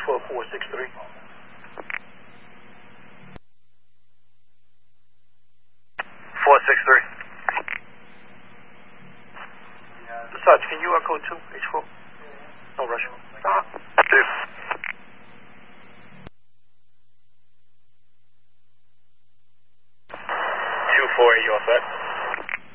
H4 463. Sarge, can you code 2, H4? No rush. 2. 2-4, you all set?